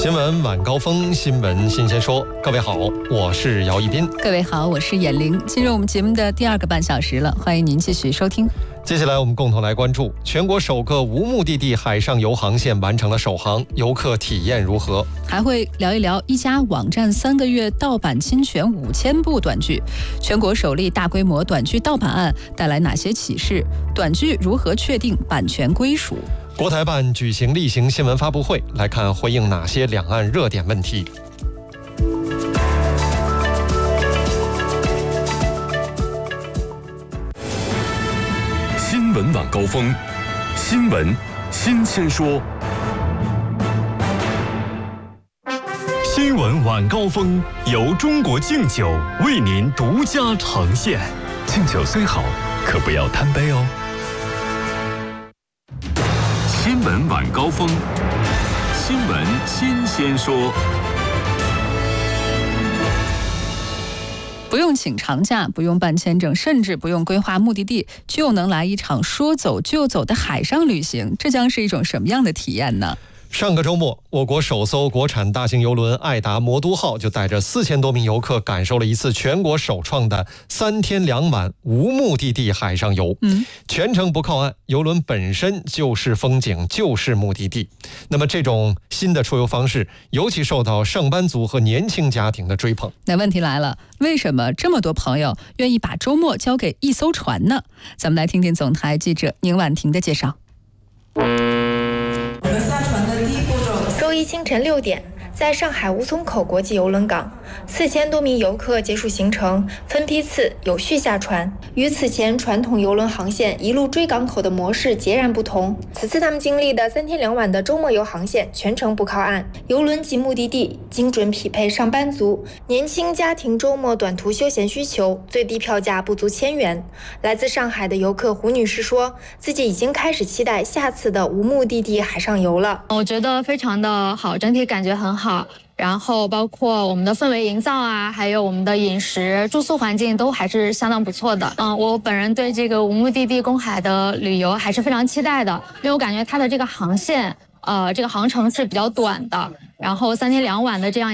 新闻晚高峰，新闻新鲜说。各位好，我是姚一斌。 各位好，我是闫玲。进入我们节目的第二个半小时了，欢迎您继续收听。 接下来我们共同来关注全国首个无目的地海上游航线完成了首航，游客体验如何？ 还会聊一聊一家网站3个月盗版侵权5000部短剧，全国首例大规模短剧盗版案带来哪些启示？短剧如何确定版权归属？ 国台办举行例行新闻发布会，来看回应哪些两岸热点问题。 新闻晚高峰，新闻新鲜说。新闻晚高峰由中国敬酒为您独家呈现。敬酒虽好，可不要贪杯哦。新闻晚高峰，新闻新鲜说。 不用请长假，不用办签证，甚至不用规划目的地，就能来一场说走就走的海上旅行，这将是一种什么样的体验呢？ 上个周末，我国首艘国产大型邮轮爱达魔都号就带着4000多名游客感受了一次全国首创的3天2晚无目的地海上游。全程不靠岸，邮轮本身就是风景，就是目的地。那么这种新的出游方式，尤其受到上班族和年轻家庭的追捧。 那问题来了，为什么这么多朋友愿意把周末交给一艘船呢？咱们来听听总台记者宁婉婷的介绍。 周一清晨6点，在上海吴淞口国际邮轮港，4000多名游客结束行程，分批次有序下船。与此前传统邮轮航线一路追港口的模式截然不同，此次他们经历的3天2晚的周末游航线全程不靠岸，邮轮及目的地精准匹配上班族、年轻家庭周末短途休闲需求，最低票价不足1000元。来自上海的游客胡女士说，自己已经开始期待下次的无目的地海上游了。 我觉得非常的好，整体感觉很好。然后包括我们的氛围营造啊，还有我们的饮食住宿环境都还是相当不错的。我本人对这个无目的地公海的旅游还是非常期待的，因为我感觉它的这个航线这个航程是比较短的，然后3天2晚的这样